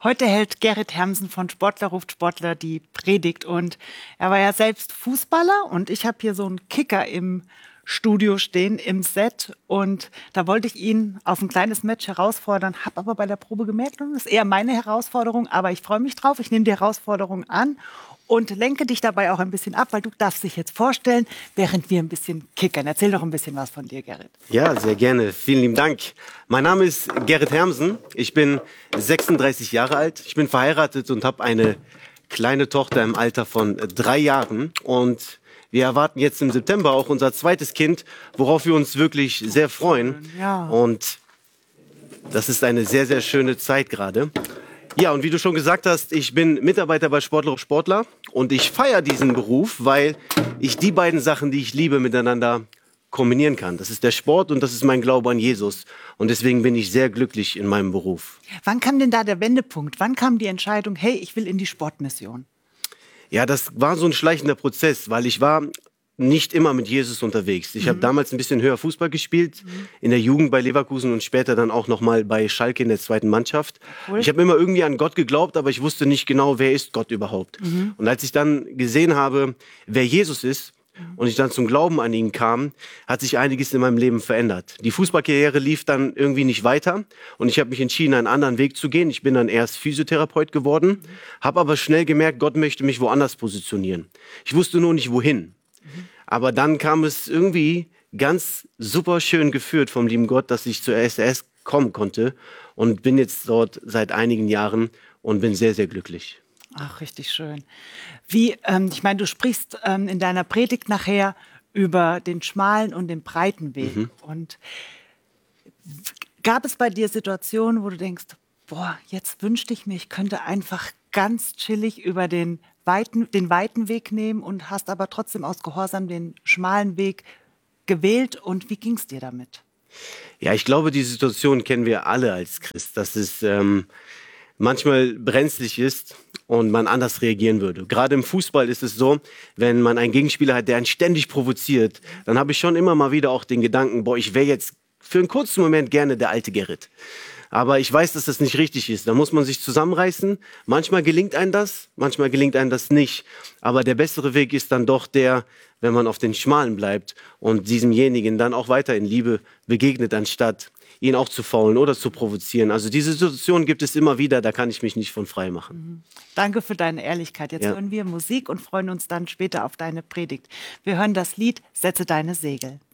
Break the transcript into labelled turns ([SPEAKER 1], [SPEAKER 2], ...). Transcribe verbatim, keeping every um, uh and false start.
[SPEAKER 1] Heute hält Gerrit Hermsen von Sportler ruft Sportler die Predigt. Und er war ja selbst Fußballer und ich habe hier so einen Kicker im Studio stehen, im Set. Und da wollte ich ihn auf ein kleines Match herausfordern, habe aber bei der Probe gemerkt, das ist eher meine Herausforderung, aber ich freue mich drauf. Ich nehme die Herausforderung an und lenke dich dabei auch ein bisschen ab, weil du darfst dich jetzt vorstellen, während wir ein bisschen kickern. Erzähl doch ein bisschen was von dir, Gerrit.
[SPEAKER 2] Ja, sehr gerne. Vielen lieben Dank. Mein Name ist Gerrit Hermsen. Ich bin sechsunddreißig Jahre alt. Ich bin verheiratet und habe eine kleine Tochter im Alter von drei Jahren. Und wir erwarten jetzt im September auch unser zweites Kind, worauf wir uns wirklich sehr freuen.
[SPEAKER 1] Ja.
[SPEAKER 2] Und das ist eine sehr, sehr schöne Zeit gerade. Ja, und wie du schon gesagt hast, ich bin Mitarbeiter bei Sportler auf Sportler und ich feiere diesen Beruf, weil ich die beiden Sachen, die ich liebe, miteinander kombinieren kann. Das ist der Sport und das ist mein Glaube an Jesus. Und deswegen bin ich sehr glücklich in meinem Beruf.
[SPEAKER 1] Wann kam denn da der Wendepunkt? Wann kam die Entscheidung, hey, ich will in die Sportmission?
[SPEAKER 2] Ja, das war so ein schleichender Prozess, weil ich war nicht immer mit Jesus unterwegs. Ich mhm. habe damals ein bisschen höher Fußball gespielt, mhm. in der Jugend bei Leverkusen und später dann auch noch mal bei Schalke in der zweiten Mannschaft. Cool. Ich habe immer irgendwie an Gott geglaubt, aber ich wusste nicht genau, wer ist Gott überhaupt. Mhm. Und als ich dann gesehen habe, wer Jesus ist, und ich dann zum Glauben an ihn kam, hat sich einiges in meinem Leben verändert. Die Fußballkarriere lief dann irgendwie nicht weiter und ich habe mich entschieden, einen anderen Weg zu gehen. Ich bin dann erst Physiotherapeut geworden, mhm. habe aber schnell gemerkt, Gott möchte mich woanders positionieren. Ich wusste nur nicht, wohin. Mhm. Aber dann kam es irgendwie ganz super schön geführt vom lieben Gott, dass ich zur S R S kommen konnte und bin jetzt dort seit einigen Jahren und bin sehr, sehr glücklich.
[SPEAKER 1] Ach, richtig schön. Wie, ähm, ich meine, du sprichst ähm, in deiner Predigt nachher über den schmalen und den breiten Weg. Mhm. Und gab es bei dir Situationen, wo du denkst, boah, jetzt wünschte ich mir, ich könnte einfach ganz chillig über den weiten, den weiten Weg nehmen und hast aber trotzdem aus Gehorsam den schmalen Weg gewählt. Und wie ging es dir damit?
[SPEAKER 2] Ja, ich glaube, die Situation kennen wir alle als Christ, dass es ähm, manchmal brenzlig ist und man anders reagieren würde. Gerade im Fußball ist es so, wenn man einen Gegenspieler hat, der einen ständig provoziert, dann habe ich schon immer mal wieder auch den Gedanken, boah, ich wäre jetzt für einen kurzen Moment gerne der alte Gerrit. Aber ich weiß, dass das nicht richtig ist. Da muss man sich zusammenreißen. Manchmal gelingt einem das, manchmal gelingt einem das nicht. Aber der bessere Weg ist dann doch der, wenn man auf den Schmalen bleibt und diesemjenigen dann auch weiter in Liebe begegnet, anstatt ihn auch zu faulen oder zu provozieren. Also diese Situation gibt es immer wieder, da kann ich mich nicht von frei machen.
[SPEAKER 1] Mhm. Danke für deine Ehrlichkeit. Jetzt ja. hören wir Musik und freuen uns dann später auf deine Predigt. Wir hören das Lied Setze deine Segel.